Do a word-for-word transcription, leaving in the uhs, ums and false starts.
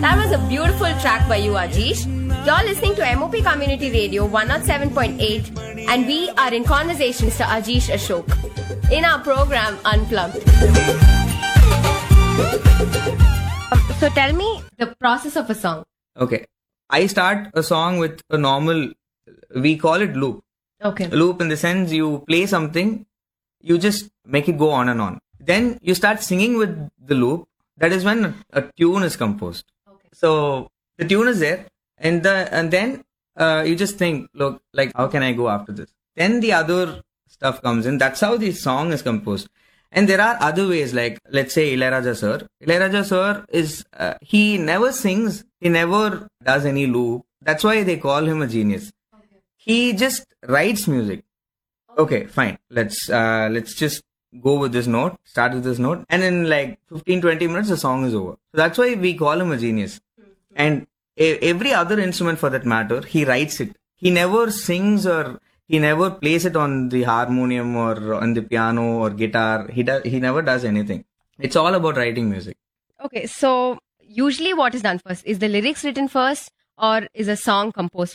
That was a beautiful track by you, Ajish. You're listening to M O P Community Radio one oh seven point eight, and we are in conversation with Mister Ajish Ashok in our program Unplugged. Um, so tell me the process of a song. Okay. I start a song with a normal, we call it loop. Okay. Loop in the sense you play something, you just make it go on and on. Then you start singing with the loop. That is when a, a tune is composed. Okay. So the tune is there, and the and then uh, you just think, look, like how can I go after this? Then the other stuff comes in. That's how the song is composed. And there are other ways, like let's say Ilaiyaraaja sir. Ilaiyaraaja sir is uh, he never sings, he never does any loop. That's why they call him a genius. Okay. He just writes music. Okay, fine. Let's uh, let's just go with this note, start with this note, and in like fifteen to twenty minutes the song is over. So that's why we call him a genius. Mm-hmm. And a- every other instrument for that matter, he writes it. He never sings or he never plays it on the harmonium or on the piano or guitar. He does. He never does anything. It's all about writing music. Okay, so usually what is done first? Is the lyrics written first or is a song composed